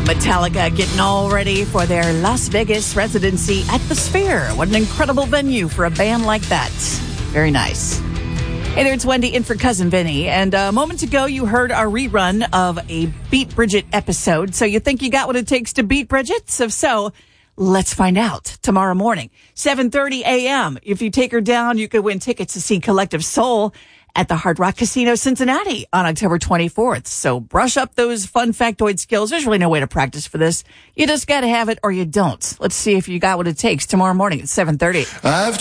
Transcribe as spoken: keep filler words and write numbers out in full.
Metallica getting all ready for their Las Vegas residency at the Sphere. What an incredible venue for a band like that. Very nice. Hey there, it's Wendy in for Cousin Vinny. And a moment ago, you heard our rerun of a Beat Bridget episode. So you think you got what it takes to beat Bridget? So, if so, let's find out tomorrow morning, seven thirty a.m. If you take her down, you could win tickets to see Collective Soul at the Hard Rock Casino Cincinnati on October twenty-fourth. So brush up those fun factoid skills. There's really no way to practice for this. You just got to have it or you don't. Let's see if you got what it takes tomorrow morning at seven thirty. I've